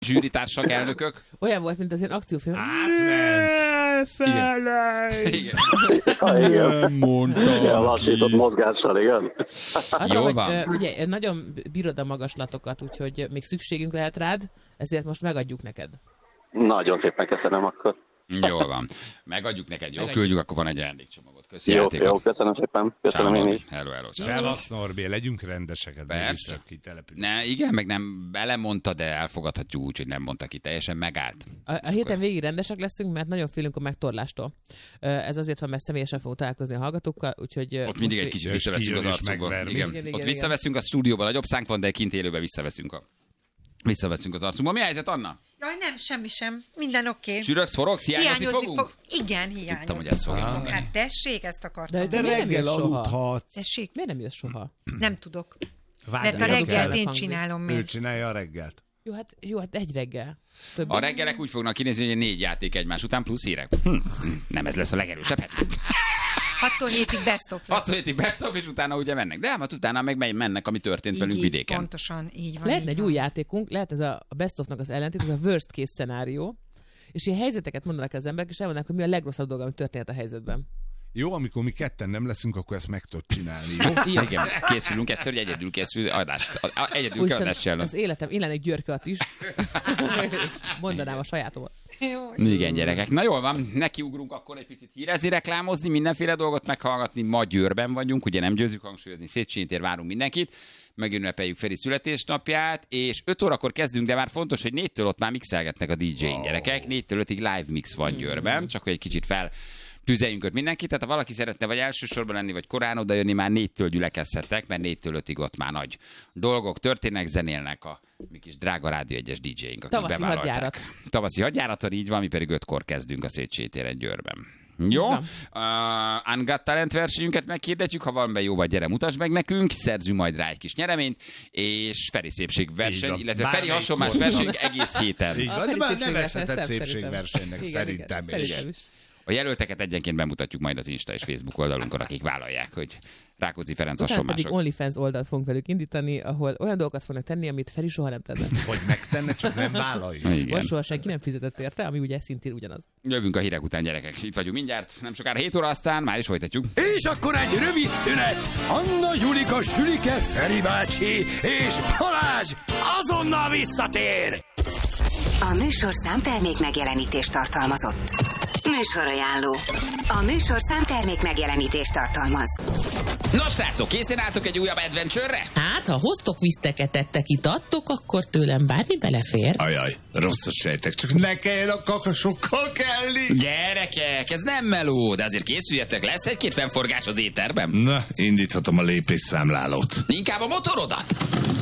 zsűritársak, elnökök. Olyan volt, mint az ilyen akciófilm. Igen. Nem mondtam. Ilyen lassított mozgással, igen. Jól van. Ugye, nagyon bírod a magaslatokat, úgyhogy még szükségünk lehet rád, ezért most megadjuk neked. Nagyon szépen köszönöm akkor. Jól van. Megadjuk neked, jó? Küldjük, akkor van egy ajándékcsomagot. Köszi, Jó, játékot. jó, köszönöm szépen. Köszönöm én is. Hello. Szevasz, Norbi, legyünk rendesek. Persze. Kitelepülés. Ne, igen, meg nem belemondta, de elfogadhatjuk úgy, hogy nem mondta ki, teljesen megállt. A héten végig rendesek leszünk, mert nagyon félünk a megtorlástól. Ez azért van, mert személyesen fogunk találkozni a hallgatókkal, úgyhogy... Ott mindig egy kicsit visszaveszünk az arcunkból. Igen. Ott visszaveszünk, a stúdióban nagyobb szánk van, de kint élőben visszaveszünk az arcunkból. Mi a helyzet, Anna? Jaj, nem, semmi sem. Minden oké. Sürögsz, forogsz, hiányozni fogunk? Igen, hiányozni. Tudtam, hogy ez fog fogunk. Hát tessék, ezt akartam. De reggel aludhatsz. Tessék. Miért nem jössz soha? Nem tudok. Várj, Mert a reggelt én hangzik. csinálom Ő még. csinálja a reggelt. Jó, hát egy reggel. A reggelek úgy fognak kinézni, hogy 4 játék egymás után plusz hírek. Nem ez lesz a legerősebb heti. 6-tól 7-ig best of lesz. 6 hétig best of, és utána ugye mennek. De hát utána meg mennek, ami történt velünk Így, vidéken. Pontosan, így van. Lehetne így egy van. új játékunk, lehet ez a best of-nak az ellentét, ez a worst case szenárió, és ilyen helyzeteket mondanak az emberek, és elmondanak, hogy mi a legrosszabb dolga, ami történhet a helyzetben. Jó, amikor mi ketten nem leszünk, akkor ezt meg tudod csinálni. Jó? Igen, készülünk egyszer, hogy egyedül készül adást. Egyedül kell adást csinálni. Az életem, én lennék Györke Attis, mondanám a sajátomat. Igen, gyerekek. Na jól van, nekiugrunk akkor egy picit hírezni, reklámozni, mindenféle dolgot meghallgatni. Ma Győrben vagyunk, ugye nem győzzük hangsúlyozni, Széchenyi tér, várunk mindenkit. Megünnepeljük Feri születésnapját, és 5 órakor kezdünk, de már fontos, hogy 4-től ott már mixelgetnek a DJ-n, gyerekek. 4-től 5-ig live mix van Győrben, csak hogy egy kicsit tüzeljünk ott mindenkit, tehát ha valaki szeretne vagy elsősorban lenni, vagy korán odajönni, már 4-től gyülekezhettek, mert 4-től 5-ig ott már nagy dolgok történnek, zenélnek a mi kis drága Rádió 1-es DJ-nk, akik Tavaszi bevállalták. hadjárat. Tavaszi hadjáraton, így van, mi pedig 5-kor kezdünk a Széchenyi téren Győrben. Jó? Ungot Talent versenyünket meghirdetjük, ha valamiben jó vagy, gyere, mutasd meg nekünk, szerzünk majd rá egy kis nyereményt, és Feri szépségverseny, illetve Feri hasonlás verseny egész héten. Így van, de már nevezheted szép szépségversenynek szerintem is. A jelölteket egyenként bemutatjuk majd az Insta és Facebook oldalunkon, akik vállalják, hogy Rákóczi Ferenc Utána pedig hasonlások. OnlyFans oldalt fogunk velük indítani, ahol olyan dolgokat fognak tenni, amit Feri soha nem tenne. Vagy megtenne, csak nem vállalja. Vagy Igen. soha senki nem fizetett érte, ami ugye szintén ugyanaz. Jövünk a hírek után, gyerekek. Itt vagyunk mindjárt, nem sokára 7 óra, aztán már is folytatjuk. És akkor egy rövid szünet. Anna, Julika, Sülike, Feri bácsi és Balázs azonnal visszatér. A műsorszám termék megjelenítést tartalmazott. Műsorajánló. A műsorszám termék megjelenítést tartalmaz. Nos, srácok, készen álltok egy újabb adventure-re? Hát, ha hoztok viszteket, ettek, itattok, akkor tőlem bármi belefér. Ajaj, rosszat sejtek, csak ne kelljen a kakasokkal kelni. Gyerekek, ez nem meló, de azért készüljetek, lesz egy-két fennforgás az éterben. Na, indíthatom a lépésszámlálót. Inkább a motorodat.